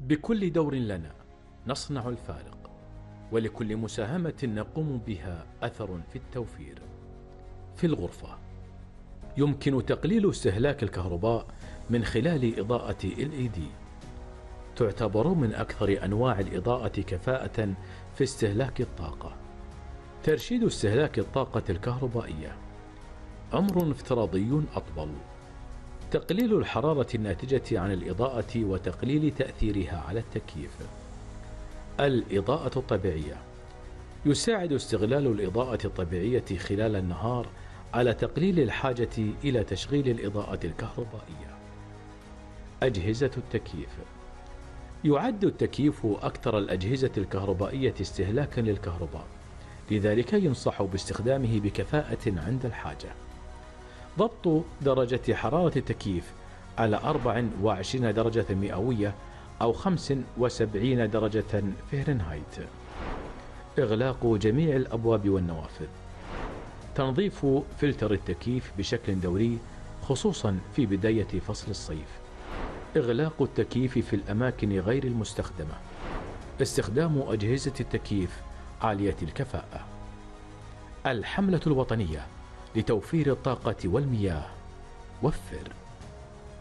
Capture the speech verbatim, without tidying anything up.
بكل دور لنا نصنع الفارق، ولكل مساهمة نقوم بها أثر في التوفير. في الغرفة يمكن تقليل استهلاك الكهرباء من خلال إضاءة إل إي دي. تعتبر من أكثر أنواع الإضاءة كفاءة في استهلاك الطاقة. ترشيد استهلاك الطاقة الكهربائية. عمر افتراضي أطول. تقليل الحرارة الناتجة عن الإضاءة وتقليل تأثيرها على التكييف. الإضاءة الطبيعية. يساعد استغلال الإضاءة الطبيعية خلال النهار على تقليل الحاجة إلى تشغيل الإضاءة الكهربائية. أجهزة التكييف. يعد التكييف أكثر الأجهزة الكهربائية استهلاكا للكهرباء، لذلك ينصح باستخدامه بكفاءة عند الحاجة. ضبط درجة حرارة التكييف على أربعة وعشرين درجة مئوية أو خمسة وسبعين درجة فهرنهايت. إغلاق جميع الأبواب والنوافذ. تنظيف فلتر التكييف بشكل دوري، خصوصا في بداية فصل الصيف. إغلاق التكييف في الأماكن غير المستخدمة. استخدام أجهزة التكييف عالية الكفاءة. الحملة الوطنية لتوفير الطاقة والمياه. وفر.